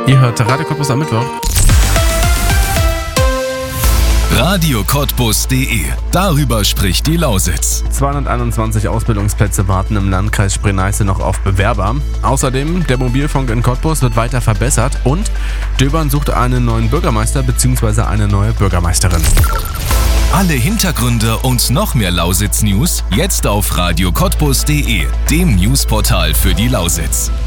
Ihr hört Radio Cottbus am Mittwoch. radiocottbus.de. Darüber spricht die Lausitz. 221 Ausbildungsplätze warten im Landkreis Spree-Neiße noch auf Bewerber. Außerdem, der Mobilfunk in Cottbus wird weiter verbessert und Döbern sucht einen neuen Bürgermeister bzw. eine neue Bürgermeisterin. Alle Hintergründe und noch mehr Lausitz-News jetzt auf radiocottbus.de, dem Newsportal für die Lausitz.